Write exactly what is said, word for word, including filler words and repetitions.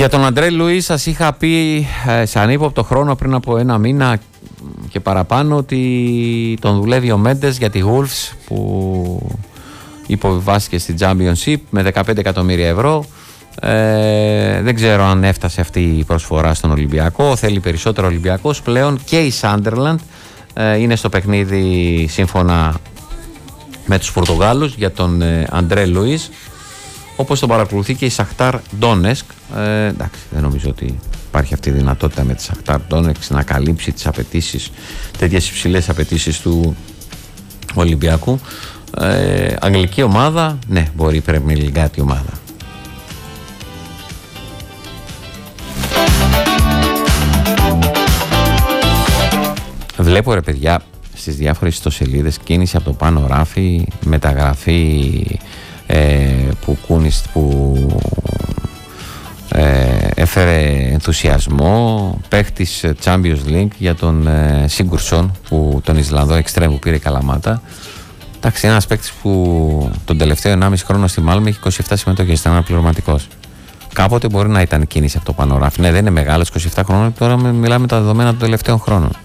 Για τον Αντρέ Λουίς σας είχα πει ε, σε ανύποπτο χρόνο πριν από ένα μήνα και παραπάνω ότι τον δουλεύει ο Μέντες για τη Wolves που υποβιβάστηκε στη Championship με δεκαπέντε εκατομμύρια ευρώ. Ε, δεν ξέρω αν έφτασε αυτή η προσφορά στον Ολυμπιακό. Θέλει περισσότερο Ολυμπιακός πλέον και η Sunderland ε, είναι στο παιχνίδι σύμφωνα με τους Πορτογάλους για τον ε, Αντρέ Λουίς, όπως τον παρακολουθεί και η Σαχτάρ Ντόνεσκ. Ε, εντάξει, δεν νομίζω ότι υπάρχει αυτή η δυνατότητα με τη Σαχτάρ Ντόνεσκ να καλύψει τις απαιτήσεις, τέτοιες υψηλές απαιτήσεις του Ολυμπιακού. Ε, αγγλική ομάδα, ναι, μπορεί η Premier League η ομάδα. Βλέπω ρε παιδιά στις διάφορες ιστοσελίδες κίνηση από το πάνω ράφι, μεταγραφή ε, που, κούνης, που ε, έφερε ενθουσιασμό, παίχτης Champions League για τον ε, Σίγκουρσον, που, τον Ισλανδό εξτρέμ που πήρε η Καλαμάτα. Εντάξει, ένας παίκτης που τον τελευταίο ενάμιση χρόνο στη Μάλμη έχει είκοσι επτά συμμετοχές, ήταν αναπληρωματικός. Κάποτε μπορεί να ήταν κίνηση από το πάνω ράφι. Ναι, δεν είναι μεγάλος, είκοσι επτά χρόνων, τώρα μιλάμε τα δεδομένα των τελευταίων χρόνων.